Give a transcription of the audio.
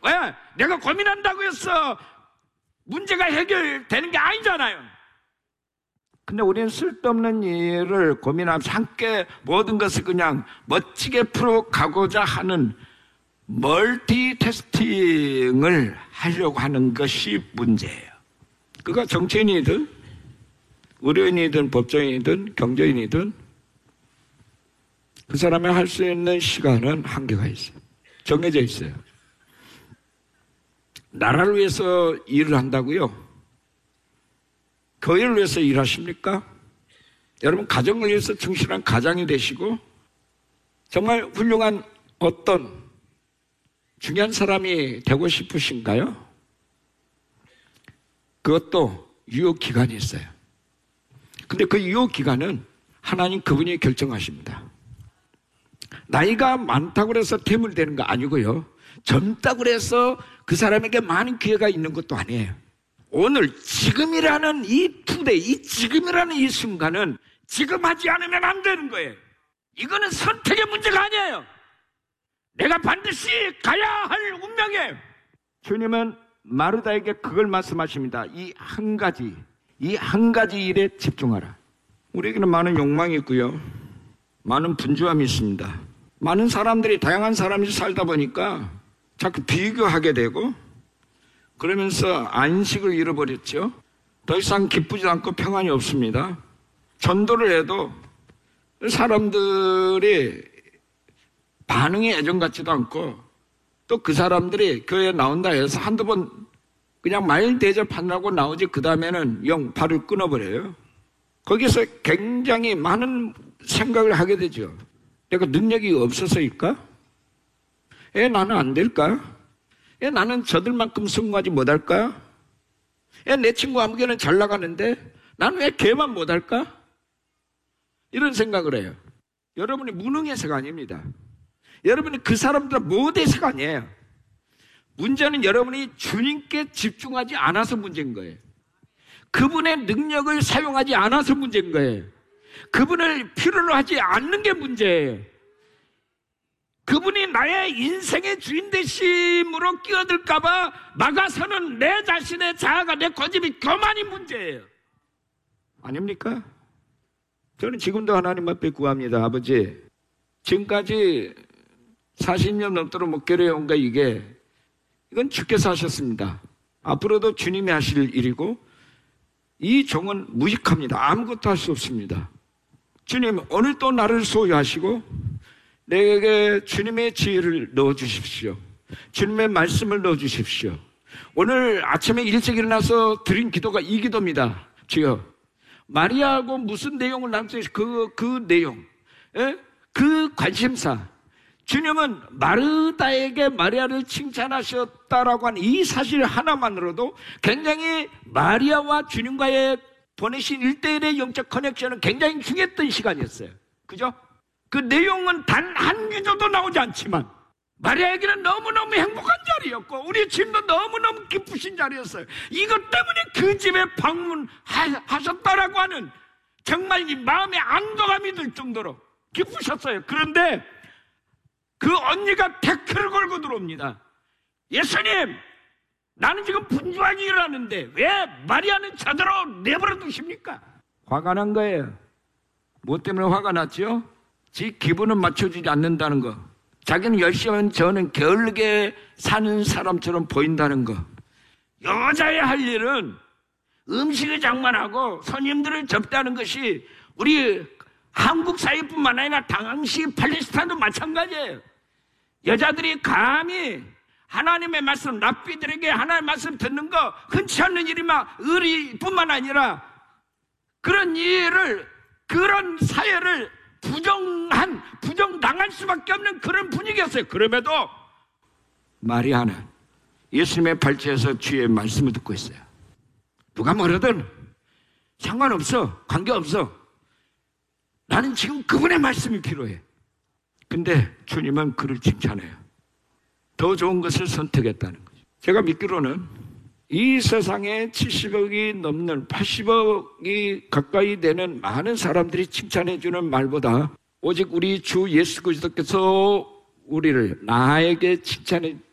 왜? 내가 고민한다고 해서 문제가 해결되는 게 아니잖아요. 근데 우리는 쓸데없는 일을 고민하면서 함께 모든 것을 그냥 멋지게 풀어가고자 하는 멀티태스킹을 하려고 하는 것이 문제예요. 그가 정치인이든 의료인이든 법조인이든 경제인이든 그 사람이 할 수 있는 시간은 한계가 있어요. 정해져 있어요. 나라를 위해서 일을 한다고요? 교회를 위해서 일하십니까? 여러분 가정을 위해서 충실한 가장이 되시고 정말 훌륭한 어떤 중요한 사람이 되고 싶으신가요? 그것도 유효기간이 있어요. 근데 그 유효기간은 하나님 그분이 결정하십니다. 나이가 많다고 해서 퇴물되는 거 아니고요. 젊다고 해서 그 사람에게 많은 기회가 있는 것도 아니에요. 오늘 지금이라는 이 투데이, 이 지금이라는 이 순간은 지금 하지 않으면 안 되는 거예요. 이거는 선택의 문제가 아니에요. 내가 반드시 가야 할 운명이에요. 주님은 마르다에게 그걸 말씀하십니다. 이 한 가지 일에 집중하라. 우리에게는 많은 욕망이 있고요. 많은 분주함이 있습니다. 많은 사람들이 다양한 사람이 살다 보니까 자꾸 비교하게 되고 그러면서 안식을 잃어버렸죠. 더 이상 기쁘지 않고 평안이 없습니다. 전도를 해도 사람들이 반응이 예전 같지도 않고 또 그 사람들이 교회에 나온다 해서 한두 번 그냥 말 대접하려고 나오지 그 다음에는 영 발을 끊어버려요. 거기서 굉장히 많은 생각을 하게 되죠. 내가 능력이 없어서일까? 나는 안 될까? 나는 저들만큼 성공하지 못할까? 내 친구 아무개는 잘 나가는데 나는 왜 걔만 못할까? 이런 생각을 해요. 여러분이 무능해서가 아닙니다. 여러분이 그 사람들 못해서가 아니에요. 문제는 여러분이 주님께 집중하지 않아서 문제인 거예요. 그분의 능력을 사용하지 않아서 문제인 거예요. 그분을 필요로 하지 않는 게 문제예요. 그분이 나의 인생의 주인 되심으로 끼어들까봐 막아서는 내 자신의 자아가, 내 고집이 교만이 문제예요. 아닙니까? 저는 지금도 하나님 앞에 구합니다. 아버지, 지금까지 40년 넘도록 목회를 해온 거 이건 주께서 하셨습니다. 앞으로도 주님이 하실 일이고 이 종은 무익합니다. 아무것도 할 수 없습니다. 주님, 오늘 또 나를 소유하시고 내게 주님의 지혜를 넣어주십시오. 주님의 말씀을 넣어주십시오. 오늘 아침에 일찍 일어나서 드린 기도가 이 기도입니다. 주여, 마리아하고 무슨 내용을 나눴어요? 그 내용, 그 관심사. 주님은 마르다에게 마리아를 칭찬하셨다라고 한 이 사실 하나만으로도 굉장히 마리아와 주님과의 보내신 1대1의 영적 커넥션은 굉장히 중요했던 시간이었어요. 그죠? 그 내용은 단 한 구조도 나오지 않지만 마리아에게는 너무너무 행복한 자리였고 우리 집도 너무너무 기쁘신 자리였어요. 이것 때문에 그 집에 방문하셨다라고 하는 정말 이 마음의 안도감이 들 정도로 기쁘셨어요. 그런데 그 언니가 태클을 걸고 들어옵니다. 예수님, 나는 지금 분주하게 일하는데 왜 마리아는 저대로 내버려 두십니까? 화가 난 거예요. 뭐 때문에 화가 났죠? 지 기분은 맞춰주지 않는다는 거. 자기는 열심히 하면 저는 게을르게 사는 사람처럼 보인다는 거. 여자의 할 일은 음식을 장만하고 손님들을 접대하는 것이 우리 한국 사회뿐만 아니라 당시 팔레스타인도 마찬가지예요. 여자들이 감히 하나님의 말씀, 랍비들에게 하나님의 말씀 듣는 거 흔치 않는 일이면 의리뿐만 아니라 그런 일을, 그런 사회를 부정당할 수밖에 없는 그런 분위기였어요. 그럼에도 마리아는 예수님의 발치에서 주의 말씀을 듣고 있어요. 누가 뭐라든 상관없어, 관계없어. 나는 지금 그분의 말씀이 필요해. 근데 주님은 그를 칭찬해요. 더 좋은 것을 선택했다는 거죠. 제가 믿기로는 이 세상에 70억이 넘는 80억이 가까이 되는 많은 사람들이 칭찬해 주는 말보다 오직 우리 주 예수 그리스도께서 우리를 나에게 칭찬해